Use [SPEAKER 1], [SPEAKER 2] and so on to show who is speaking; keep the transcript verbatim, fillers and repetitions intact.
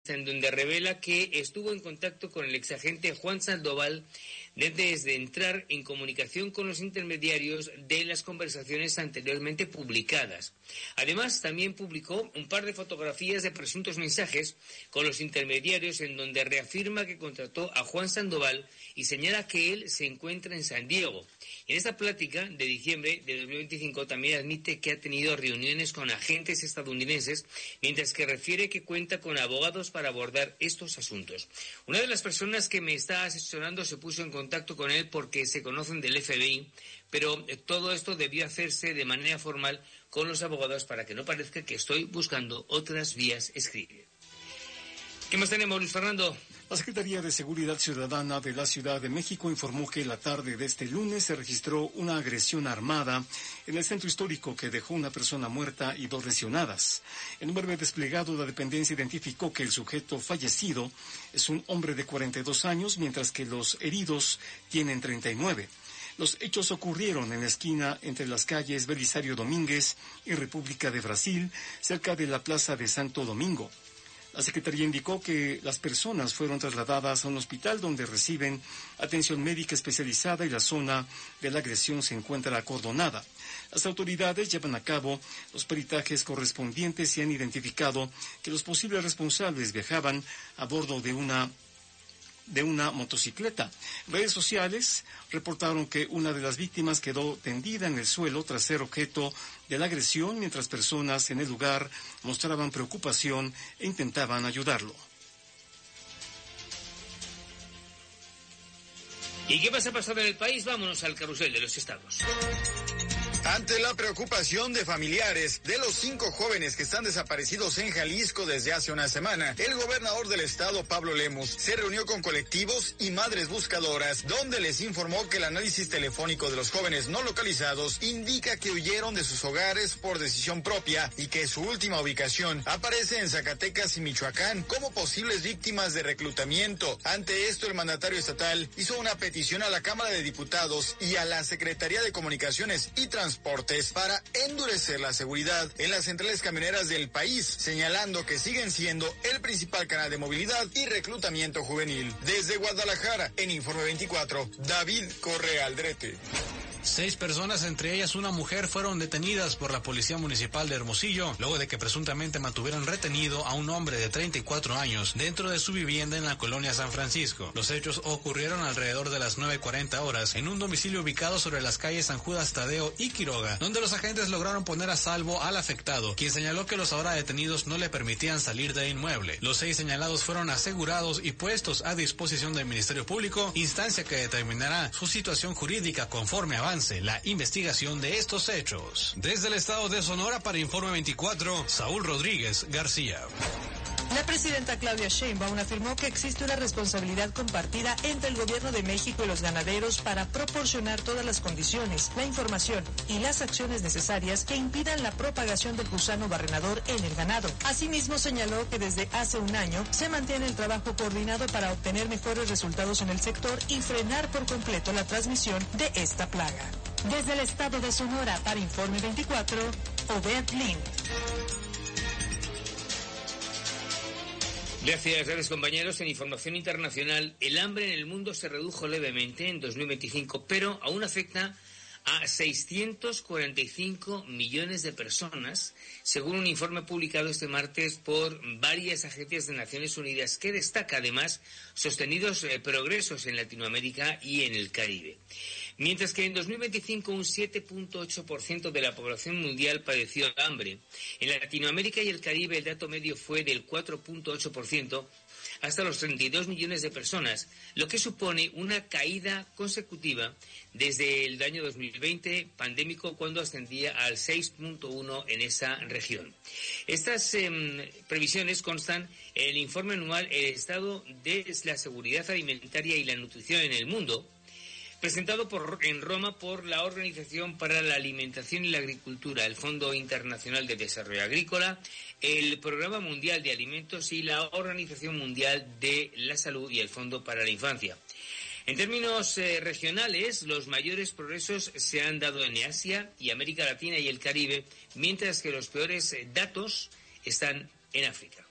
[SPEAKER 1] en donde revela que estuvo en contacto con el exagente Juan Sandoval desde entrar en comunicación con los intermediarios de las conversaciones anteriormente publicadas. Además, también publicó un par de fotografías de presuntos mensajes con los intermediarios en donde reafirma que contrató a Juan Sandoval y señala que él se encuentra en San Diego. En esta plática de diciembre de dos mil veinticinco también admite que ha tenido reuniones con agentes estadounidenses, mientras que refiere que cuenta con abogados para abordar estos asuntos. Una de las personas que me está asesorando se puso en contacto con él porque se conocen del F B I, pero todo esto debió hacerse de manera formal con los abogados para que no parezca que estoy buscando otras vías, escribe. ¿Qué más tenemos, Luis Fernando?
[SPEAKER 2] La Secretaría de Seguridad Ciudadana de la Ciudad de México informó que la tarde de este lunes se registró una agresión armada en el centro histórico que dejó una persona muerta y dos lesionadas. En un breve desplegado, la dependencia identificó que el sujeto fallecido es un hombre de cuarenta y dos años, mientras que los heridos tienen treinta y nueve. Los hechos ocurrieron en la esquina entre las calles Belisario Domínguez y República de Brasil, cerca de la Plaza de Santo Domingo. La Secretaría indicó que las personas fueron trasladadas a un hospital donde reciben atención médica especializada y la zona de la agresión se encuentra acordonada. Las autoridades llevan a cabo los peritajes correspondientes y han identificado que los posibles responsables viajaban a bordo de una de una motocicleta. Redes sociales reportaron que una de las víctimas quedó tendida en el suelo tras ser objeto de la agresión, mientras personas en el lugar mostraban preocupación e intentaban ayudarlo.
[SPEAKER 1] ¿Y qué más ha pasado en el país? Vámonos al carrusel de los estados.
[SPEAKER 3] Ante la preocupación de familiares de los cinco jóvenes que están desaparecidos en Jalisco desde hace una semana, el gobernador del estado, Pablo Lemus, se reunió con colectivos y madres buscadoras, donde les informó que el análisis telefónico de los jóvenes no localizados indica que huyeron de sus hogares por decisión propia y que su última ubicación aparece en Zacatecas y Michoacán como posibles víctimas de reclutamiento. Ante esto, el mandatario estatal hizo una petición a la Cámara de Diputados y a la Secretaría de Comunicaciones y Transportes para endurecer la seguridad en las centrales camioneras del país, señalando que siguen siendo el principal canal de movilidad y reclutamiento juvenil. Desde Guadalajara, en Informe veinticuatro, David Correa Aldrete.
[SPEAKER 4] Seis personas, entre ellas una mujer, fueron detenidas por la Policía Municipal de Hermosillo, luego de que presuntamente mantuvieron retenido a un hombre de treinta y cuatro años dentro de su vivienda en la colonia San Francisco. Los hechos ocurrieron alrededor de las nueve cuarenta horas en un domicilio ubicado sobre las calles San Judas Tadeo y Quiroga, donde los agentes lograron poner a salvo al afectado, quien señaló que los ahora detenidos no le permitían salir del inmueble. Los seis señalados fueron asegurados y puestos a disposición del Ministerio Público, instancia que determinará su situación jurídica conforme a avance la investigación de estos hechos. Desde el estado de Sonora para Informe veinticuatro, Saúl Rodríguez García.
[SPEAKER 5] La presidenta Claudia Sheinbaum afirmó que existe una responsabilidad compartida entre el gobierno de México y los ganaderos para proporcionar todas las condiciones, la información y las acciones necesarias que impidan la propagación del gusano barrenador en el ganado. Asimismo, señaló que desde hace un año se mantiene el trabajo coordinado para obtener mejores resultados en el sector y frenar por completo la transmisión de esta plaga. Desde el estado de Sonora para Informe veinticuatro, Obed Lin.
[SPEAKER 1] Gracias, gracias compañeros. En información internacional, el hambre en el mundo se redujo levemente en dos mil veinticinco, pero aún afecta a seiscientos cuarenta y cinco millones de personas, según un informe publicado este martes por varias agencias de Naciones Unidas, que destaca además sostenidos eh, progresos en Latinoamérica y en el Caribe. Mientras que en dos mil veinticinco un siete punto ocho por ciento de la población mundial padeció hambre, en Latinoamérica y el Caribe el dato medio fue del cuatro punto ocho por ciento, hasta los treinta y dos millones de personas, lo que supone una caída consecutiva desde el año dos mil veinte pandémico, cuando ascendía al seis punto uno en esa región. Estas eh, previsiones constan en el informe anual El estado de la seguridad alimentaria y la nutrición en el mundo, presentado por, en Roma por la Organización para la Alimentación y la Agricultura, el Fondo Internacional de Desarrollo Agrícola, el Programa Mundial de Alimentos y la Organización Mundial de la Salud y el Fondo para la Infancia. En términos eh, regionales, los mayores progresos se han dado en Asia y América Latina y el Caribe, mientras que los peores eh, datos están en África.